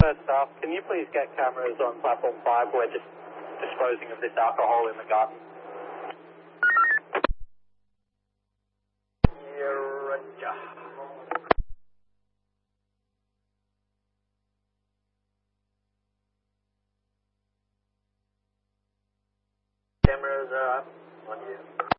Staff, can you please get cameras on platform 5? We're just disposing of this alcohol in the garden. Cameras are up on you.